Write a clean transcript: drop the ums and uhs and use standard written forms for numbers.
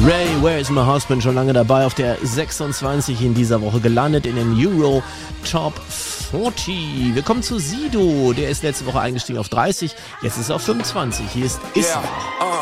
Ray, Where is my husband? Schon lange dabei, auf der 26 in dieser Woche gelandet in den Euro Top 40. Wir kommen zu Sido, der ist letzte Woche eingestiegen auf 30, jetzt ist er auf 25. Hier ist Isra.